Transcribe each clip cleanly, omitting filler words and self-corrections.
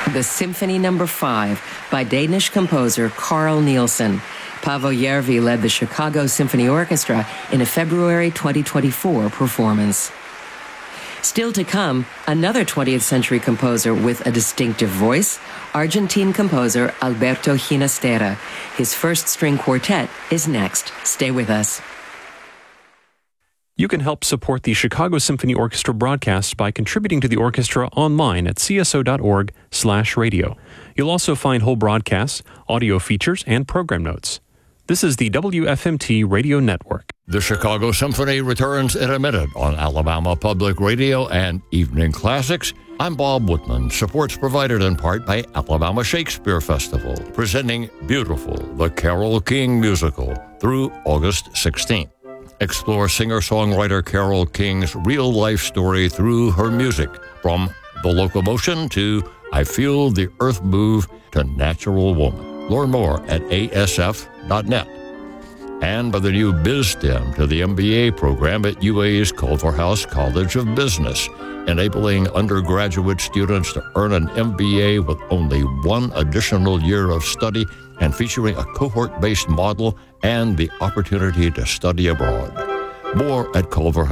the Symphony No. 5 by Danish composer Carl Nielsen. Paavo Järvi led the Chicago Symphony Orchestra in a February 2024 performance. Still to come, another 20th century composer with a distinctive voice, Argentine composer Alberto Ginastera. His first string quartet is next. Stay with us. You can help support the Chicago Symphony Orchestra broadcast by contributing to the orchestra online at cso.org/radio. You'll also find whole broadcasts, audio features, and program notes. This is the WFMT Radio Network. The Chicago Symphony returns in a minute on Alabama Public Radio and Evening Classics. I'm Bob Whitman. Support's provided in part by Alabama Shakespeare Festival, presenting Beautiful, the Carole King musical, through August 16th. Explore singer-songwriter Carole King's real-life story through her music, from The Locomotion to I Feel the Earth Move to Natural Woman. Learn more at asf.net. And by the new BizStem to the MBA program at UA's Culverhouse College of Business, enabling undergraduate students to earn an MBA with only one additional year of study and featuring a cohort-based model and the opportunity to study abroad. More at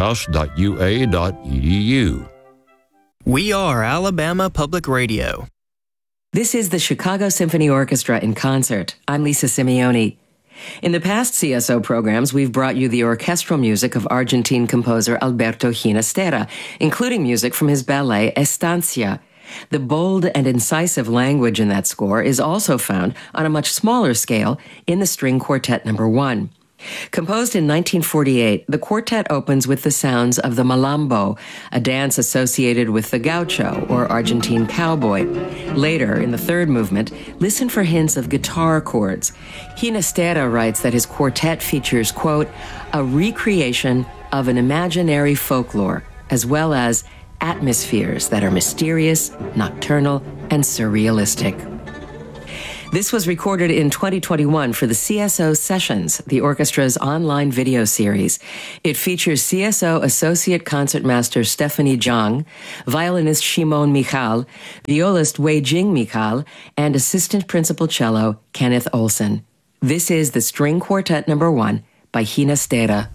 culverhouse.ua.edu. We are Alabama Public Radio. This is the Chicago Symphony Orchestra in concert. I'm Lisa Simeoni. In the past CSO programs, we've brought you the orchestral music of Argentine composer Alberto Ginastera, including music from his ballet Estancia. The bold and incisive language in that score is also found on a much smaller scale in the String Quartet No. 1. Composed in 1948, the quartet opens with the sounds of the malambo, a dance associated with the gaucho, or Argentine cowboy. Later, in the third movement, listen for hints of guitar chords. Ginastera writes that his quartet features, quote, a recreation of an imaginary folklore, as well as atmospheres that are mysterious, nocturnal, and surrealistic. This was recorded in 2021 for the CSO Sessions, the orchestra's online video series. It features CSO Associate Concertmaster Stephanie Zhang, violinist Shimon Michal, violist Wei Jing Michal, and Assistant Principal Cello Kenneth Olson. This is the String Quartet No. 1 by Ginastera.